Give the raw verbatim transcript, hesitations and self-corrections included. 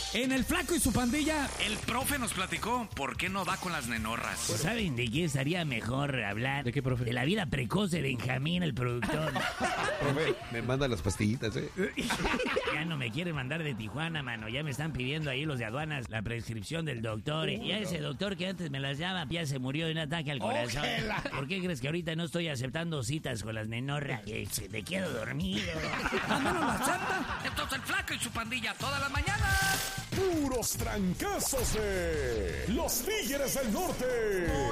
En El Flaco y su pandilla. El profe nos platicó por qué no va con las nenorras. ¿Saben de qué estaría mejor hablar? ¿De qué, profe? De la vida precoz de Benjamín, el productor. Profe, me manda las pastillitas, ¿eh? Ya no me quieren mandar de Tijuana, mano. Ya me están pidiendo ahí los de aduanas la prescripción del doctor. Y ya ese doctor que antes me las llama ya se murió de un ataque al corazón. ¡Ójela! ¿Por qué crees que ahorita no estoy aceptando citas con las nenorras? Que se te quedo dormido. ¡Mándanos la chata! Entonces el Flaco y su pandilla todas las mañanas. Puros trancazos de los Tigres del Norte.